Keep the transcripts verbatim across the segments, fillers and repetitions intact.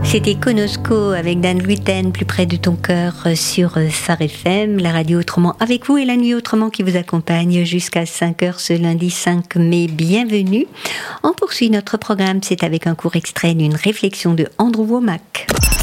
C'était Konosko avec Dan Luiten, plus près de ton cœur sur Phare F M, la radio autrement avec vous et la nuit autrement qui vous accompagne jusqu'à cinq heures ce lundi cinq mai. Bienvenue. On poursuit notre programme, c'est avec un court extrait d'une réflexion de Andrew Wommack.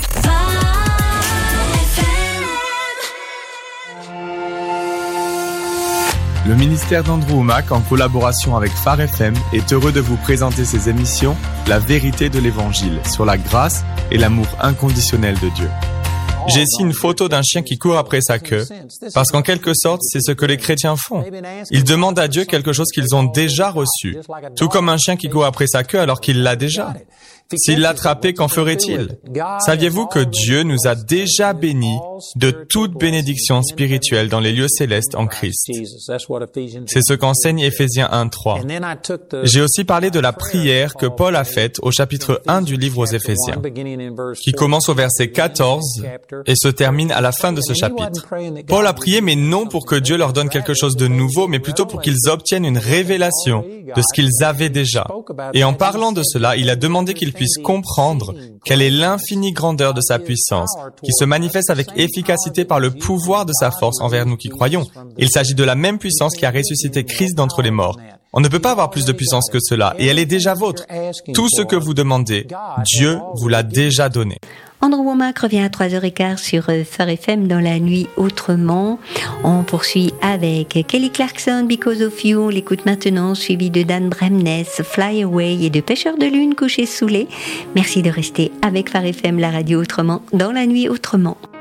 Le ministère d'Andrew Wommack, en collaboration avec Phare F M, est heureux de vous présenter ses émissions « La vérité de l'Évangile » sur la grâce et l'amour inconditionnel de Dieu. J'ai ici une photo d'un chien qui court après sa queue, parce qu'en quelque sorte, c'est ce que les chrétiens font. Ils demandent à Dieu quelque chose qu'ils ont déjà reçu, tout comme un chien qui court après sa queue alors qu'il l'a déjà. S'il l'attrapait, qu'en ferait-il? Saviez-vous que Dieu nous a déjà bénis de toute bénédiction spirituelle dans les lieux célestes en Christ? C'est ce qu'enseigne Éphésiens un trois. J'ai aussi parlé de la prière que Paul a faite au chapitre un du livre aux Éphésiens, qui commence au verset quatorze et se termine à la fin de ce chapitre. Paul a prié, mais non pour que Dieu leur donne quelque chose de nouveau, mais plutôt pour qu'ils obtiennent une révélation de ce qu'ils avaient déjà. Et en parlant de cela, il a demandé qu'ils puissent comprendre quelle est l'infinie grandeur de sa puissance, qui se manifeste avec efficacité par le pouvoir de sa force envers nous qui croyons. Il s'agit de la même puissance qui a ressuscité Christ d'entre les morts. On ne peut pas avoir plus de puissance que cela, et elle est déjà vôtre. Tout ce que vous demandez, Dieu vous l'a déjà donné. Andrew Wommack revient à trois heures quinze sur Phare F M dans la nuit autrement. On poursuit avec Kelly Clarkson, Because of You. On l'écoute maintenant, suivi de Dan Bremnes, Fly Away et de Pêcheurs de Lune couchés sous les. Merci de rester avec Phare F M, la radio autrement, dans la nuit autrement.